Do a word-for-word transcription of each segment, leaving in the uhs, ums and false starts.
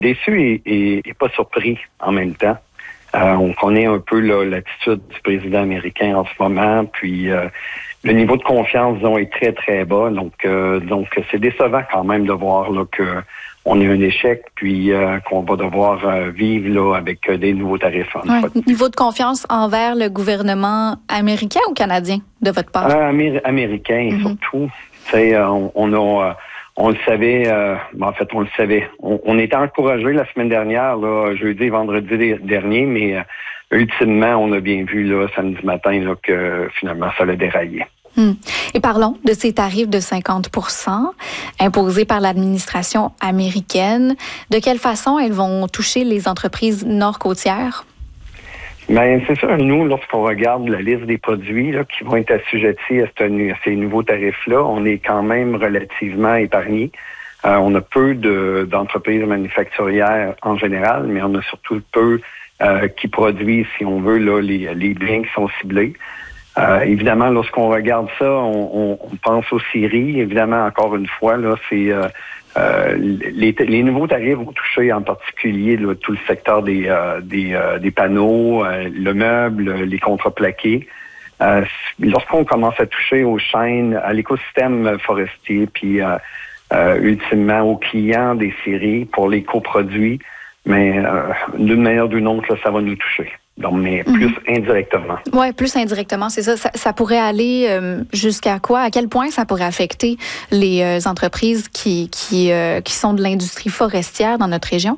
Déçu et, et, et pas surpris en même temps. Euh, on connaît un peu là, l'attitude du président américain en ce moment, puis euh, le niveau de confiance, disons, est très, très bas. Donc, euh, donc c'est décevant quand même de voir là, que on a un échec, puis euh, qu'on va devoir euh, vivre là, avec euh, des nouveaux tarifs. Ouais. Niveau de confiance envers le gouvernement américain ou canadien, de votre part? Euh, Améri- américain, mm-hmm. surtout. Tu sais, on, on a... Euh, On le savait, euh, en fait, on le savait. On, on était encouragés la semaine dernière, là, jeudi et vendredi dernier, mais euh, ultimement, on a bien vu là, samedi matin là, que finalement, ça l'a déraillé. Hum. Et parlons de ces tarifs de cinquante pour cent imposés par l'administration américaine. De quelle façon elles vont toucher les entreprises nord-côtières? Bien, c'est ça. Nous, lorsqu'on regarde la liste des produits là, qui vont être assujettis à, ce, à ces nouveaux tarifs-là, on est quand même relativement épargné. Euh, on a peu de, d'entreprises manufacturières en général, mais on a surtout peu euh, qui produisent, si on veut, là, les, les biens qui sont ciblés. Euh, évidemment, lorsqu'on regarde ça, on, on, on pense aux scieries. Évidemment, encore une fois, là, c'est... Euh, Euh, les, les nouveaux tarifs vont toucher en particulier là, tout le secteur des, euh, des, euh, des panneaux, euh, le meuble, les contreplaqués. Euh, lorsqu'on commence à toucher aux chaînes, à l'écosystème forestier, puis euh, euh, ultimement aux clients des scieries pour les coproduits, mais euh, d'une manière ou d'une autre, là, ça va nous toucher. Donc, mais plus mm-hmm. indirectement. Oui, plus indirectement, c'est ça. ça. Ça pourrait aller euh, jusqu'à quoi? À quel point ça pourrait affecter les euh, entreprises qui, qui, euh, qui sont de l'industrie forestière dans notre région?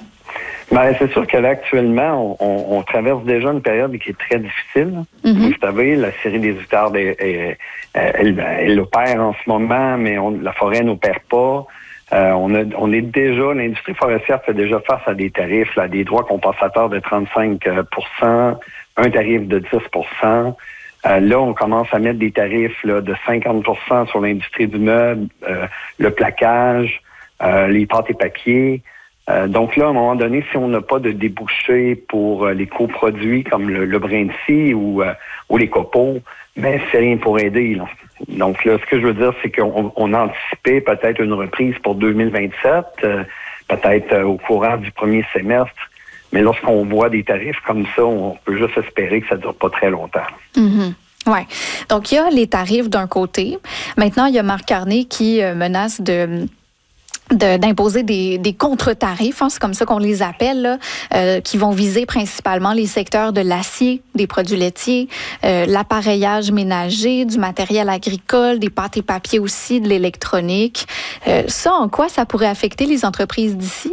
Bien, c'est sûr que là, actuellement, on, on, on traverse déjà une période qui est très difficile. Mm-hmm. Vous savez, la scierie des Outardes, elle, elle, elle, elle opère en ce moment, mais on, la forêt n'opère pas. Euh, on, a, on est déjà, l'industrie forestière fait déjà face à des tarifs, là, des droits compensateurs de trente-cinq pour cent, un tarif de dix pour cent. Euh, là, on commence à mettre des tarifs là, de cinquante pour cent sur l'industrie du meuble, euh, le plaquage, euh, les pâtes et papiers. Euh, donc là, à un moment donné, si on n'a pas de débouchés pour euh, les coproduits comme le, le brin de scie ou, euh, ou les copeaux, ben c'est rien pour aider. Là. Donc là, ce que je veux dire, c'est qu'on on a anticipé peut-être une reprise pour deux mille vingt-sept, euh, peut-être euh, au courant du premier semestre. Mais lorsqu'on voit des tarifs comme ça, on peut juste espérer que ça ne dure pas très longtemps. Mm-hmm. Oui. Donc, il y a les tarifs d'un côté. Maintenant, il y a Marc Carney qui euh, menace de... De, d'imposer des, des contre-tarifs, hein, c'est comme ça qu'on les appelle, là, euh, qui vont viser principalement les secteurs de l'acier, des produits laitiers, euh, l'appareillage ménager, du matériel agricole, des pâtes et papiers aussi, de l'électronique. Euh, ça, en quoi ça pourrait affecter les entreprises d'ici?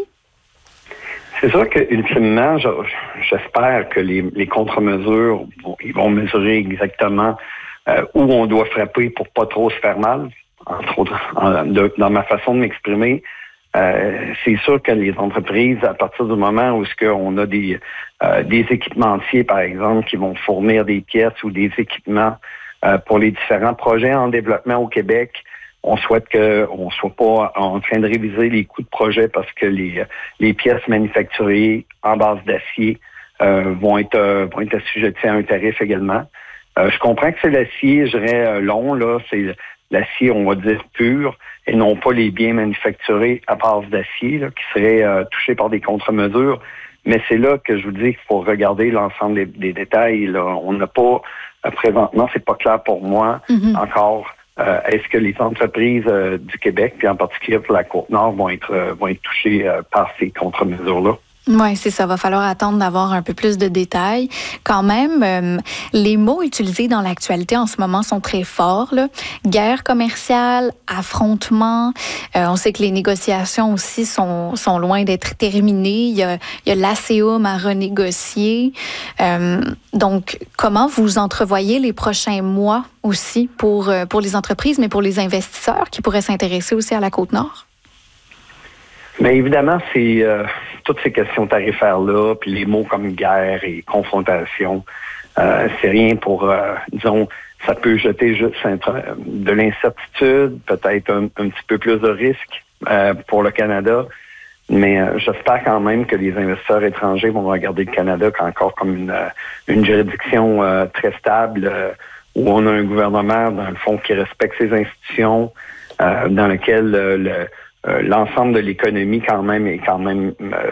C'est sûr que ultimement, j'espère que les, les contre-mesures, ils vont mesurer exactement euh, où on doit frapper pour pas trop se faire mal. Entre autres, de, dans ma façon de m'exprimer, euh, c'est sûr que les entreprises, à partir du moment où ce qu'on a des, euh, des équipementiers, par exemple, qui vont fournir des pièces ou des équipements euh, pour les différents projets en développement au Québec, on souhaite qu'on ne soit pas en train de réviser les coûts de projet parce que les, les pièces manufacturées en base d'acier euh, vont être euh, vont être assujetties à un tarif également. Euh, je comprends que c'est l'acier, je dirais, euh, long, là, c'est l'acier, on va dire, pur, et non pas les biens manufacturés à base d'acier, là, qui seraient euh, touchés par des contre-mesures. Mais c'est là que je vous dis qu'il faut regarder l'ensemble des, des détails. Là. On n'a pas, euh, présentement, c'est pas clair pour moi mm-hmm. encore, euh, est-ce que les entreprises euh, du Québec, puis en particulier pour la Côte-Nord, vont être, euh, vont être touchées euh, par ces contre-mesures-là? Oui, c'est ça. Va falloir attendre d'avoir un peu plus de détails. Quand même, euh, les mots utilisés dans l'actualité en ce moment sont très forts. Là. Guerre commerciale, affrontement. Euh, on sait que les négociations aussi sont, sont loin d'être terminées. Il y a, il y a l'A C O M à renégocier. Euh, donc, comment vous entrevoyez les prochains mois aussi pour, pour les entreprises, mais pour les investisseurs qui pourraient s'intéresser aussi à la Côte-Nord? Bien évidemment, c'est euh, toutes ces questions tarifaires-là, puis les mots comme guerre et confrontation, euh, c'est rien pour, euh, disons, ça peut jeter juste de l'incertitude, peut-être un, un petit peu plus de risque euh, pour le Canada, mais euh, j'espère quand même que les investisseurs étrangers vont regarder le Canada encore comme une, une juridiction euh, très stable, euh, où on a un gouvernement, dans le fond, qui respecte ses institutions, euh, dans lequel euh, le euh, l'ensemble de l'économie quand même est quand même euh,